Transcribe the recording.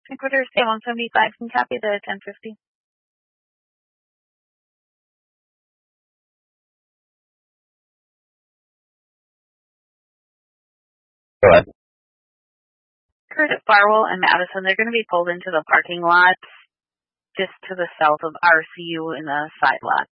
Headquarters, stay 175, can copy the 1050. Go ahead. Curtis Barwell and Madison, they're going to be pulled into the parking lot just to the south of RCU in the side lot.